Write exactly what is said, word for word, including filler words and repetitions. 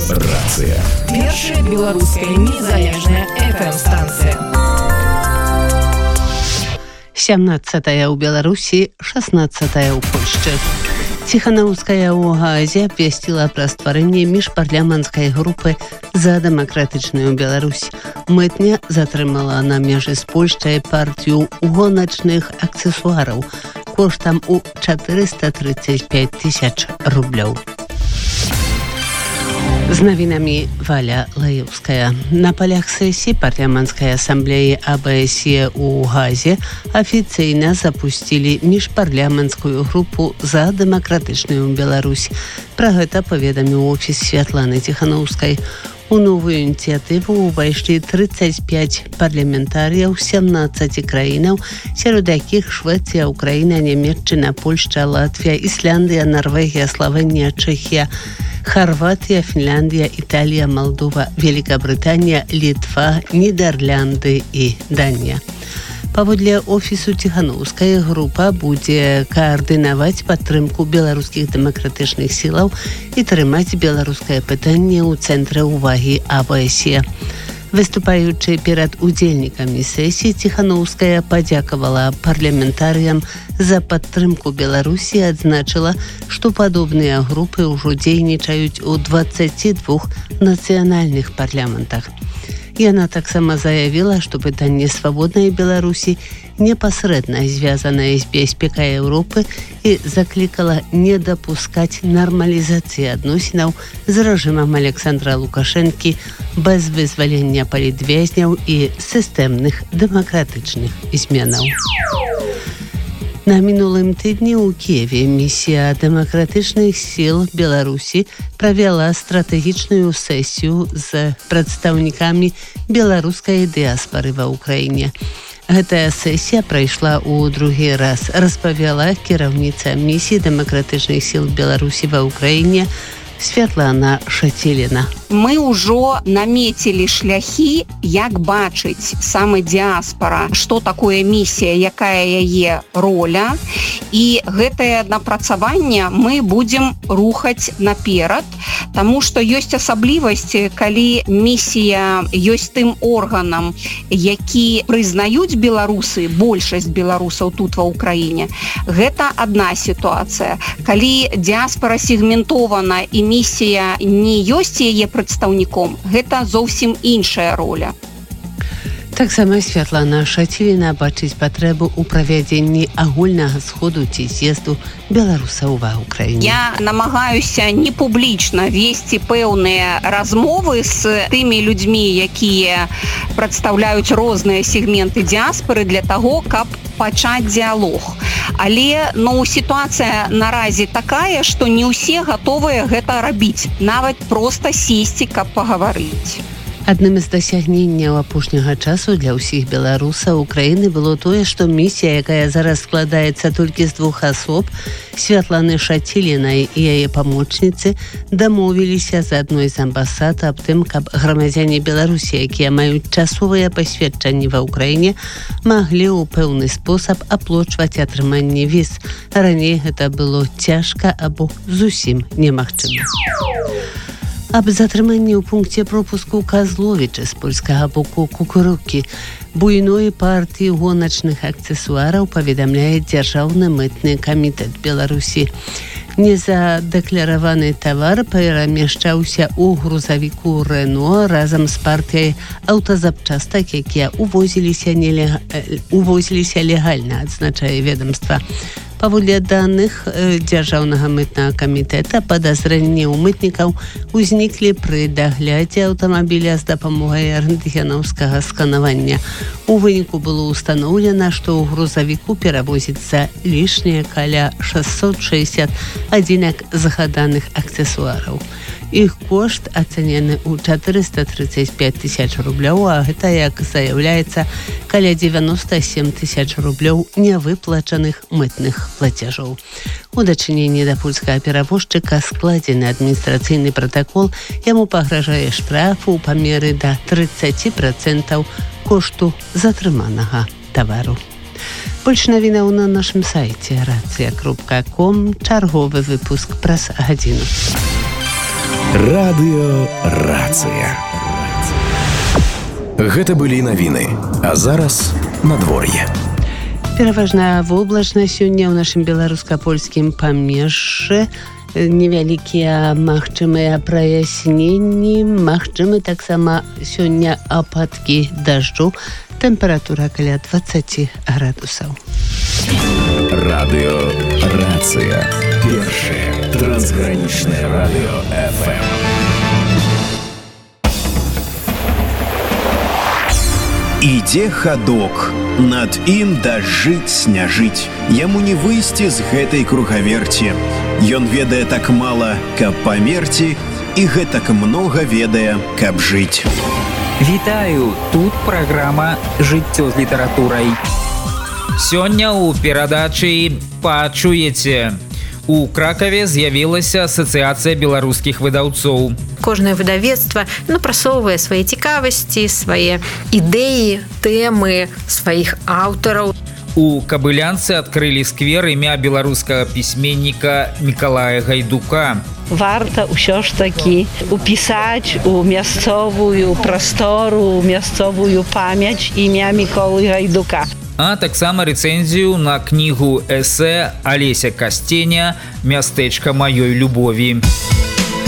Рацыя. Першая беларуская незалежная эф эм-станцыя. сямнадцатая ў Беларусі, шаснаццатая ў Польшчы. Ціханаўская ў Гаазе абвясціла пра стварэнне міжпарламенцкай групы за дэмакратычную Беларусь. Мытня затрымала на межы з Польшчай партыю гоначных аксесуараў коштам у чатырыста трыццаць пяць тысяч рублёў. З навінамі Валя Лаеўская. На палях сесіі парламенцкай асамблеі а бэ эс е ў Гаазе афіцыйна запусцілі міжпарламенцкую групу за дэмакратычную Беларусь. Пра гэта паведаміў офіс Святланы Ціханаўскай. У новую ініцыятыву ўвайшлі трыццаць пяць парламентарыяў сямнаццаці краінаў, сярод якіх Швецыя, Украіна, Нямецчына, Польшча, Латвія, Ісляндыя, Нарвегія, Славенія, Чэхія, Хорватия, Финляндия, Италия, Молдова, Великобритания, Литва, Нидерланды и Дания. Паводле офісу Ціханаўскай група будзе каардынаваць падтрымку беларускіх дэмакратычных сілаў і трымаць беларускае пытанне ў цэнтры ўвагі а бэ эс е. Выступаючы перад удзельнікамі сесіі, Ціханаўская падзякавала парламентарыям за падтрымку Беларусі і адзначыла, што падобныя групы ўжо дзейнічаюць у дваццаці двух нацыянальных парламентах. Яна таксама заявіла, што пытанне свабоднай Беларусі непасрэдна звязанае з бяспекай Еўропы і заклікала не дапускаць нармалізацыі адносінаў з рэжымам Александра Лукашэнкі без вызвалення палітвязняў і сістэмных дэмакратычных зменаў. На мінулым тыдні ў Киеве місія дэмакратычных сіл Беларусі правяла стратэгічную сесію з прадстаўнікамі беларускай дыяспары ва ўкраіне. Гэтая сесія прайшла ў другі раз, распавяла кіраўніца місіі дэмакратычных сіл Беларусі ва ўкраіне Святлана Шаціліна. Мы ўжо намецілі шляхі, як бачыць саме дыяспара, што такое місія, якая яе роля. І гэтае напрацаванне мы будзем рухаць наперад, таму што ёсць асаблівасць, калі місія ёсць тым органам, які прызнаюць беларусы, большасць беларусаў тут ва ўкраіне. Гэта адна сітуацыя. Калі дыяспара сегментована і місія не ёсць яе прадстаўніком, гэта зовсім іншая роля. Таксама Святлана Шаціліна бачыць патрэбу ў правядзенні агульнага сходу ці з'езду беларусаў ва ўкраіне. Я намагаюся не публічна весці пэўныя размовы з тымі людзьмі, якія прадстаўляюць розныя сегменты дыяспары для таго, каб пачаць дыялог. Але ну, сітуацыя наразі такая, што не ўсе гатовыя гэта рабіць, нават проста сесці, каб пагаварыць. Адным з дасягненняў апошняга часу для ўсіх беларусаў Украіны было тое, што місія, якая зараз складаецца толькі з двух асоб, Святланы Шацілінай і яе памочніцы, дамовіліся з адной з амбасад аб тым, каб грамадзяне Беларусі, якія маюць часовыя пасведчанні ва ўкраіне, маглі ў пэўны спосаб аплочваць атрыманне віз. Раней гэта было цяжка або зусім немагчыма. Аб затрыманні ў пункце пропуску Казловіча з польскага боку Кукурукі буйной партыі гоначных аксесуараў паведамляе Дзяржаўны мытны камітэт Беларусі. Незадэклараваны тавар перамяшчаўся ў грузавіку Рено разам з партыяй аўтазапчастак, якія увозіліся, нелег... увозіліся легальна, адзначае ведамства. Паводле даных Дзяржаўнага мытнага камітэта, падазрэнні ў мытнікаў узніклі пры даглядзе аўтамабіля з дапамогай рэнтгенаўскага сканавання. У выніку было ўстаноўлена, што ў грузавіку перавозіцца лішнія каля шэсцьсот шэсцьдзесят адзінак згаданых аксесуараў. Іх кошт ацэнены ў чатырыста трыццаць пяць тысяч рублёў, а гэта, як заяўляецца, каля дзевяноста сем тысяч рублёў нявыплачаных мытных плацяжоў. У дачыненні да польскага перавозчыка складзены адміністрацыйны пратакол, яму пагражае штраф у памеры да трыццаць працэнтаў кошту затрыманага тавару. Больш навінаў на нашым сайце рацыя кропка ком, чарговы выпуск праз гадзіну. Радыё Рацыя. Гэта былі навіны, а зараз надвор'е. Пераважна воблачна сёння ў нашым беларуска-польскім памежжы. Невялікія магчымыя праясненні, магчымы таксама сёння ападкі дажджу. Тэмпература каля дваццаць градусаў. Радыё Рацыя. Першае трансгранічнае радыё эф эм. Ідзе хадок, над ім дажджыць сняжыць. Яму не выйсці з гэтай кругаверці. Ён ведае так мала, каб памерці, і гэтак многа ведае, каб жыць. Вітаю, тут праграма «Жыццё з літаратурай». Сёння ў перадачы пачуеце. У Кракаве з'явілася асацыяцыя беларускіх выдаўцоў. Кожнае выдавецтва напрасоўвае свае цікавасці, свае ідэі, тэмы, сваіх аўтараў. У Кабылянцы адкрылі сквер імя беларускага пісьменніка Мікалая Гайдука. Варта ўсё ж такі упісаць у мясцовую прастору, мясцовую памяць імя Міколы Гайдука. А таксама рэцэнзію на кнігу эсэ Алеся Касценя «Мястэчка маёй любові».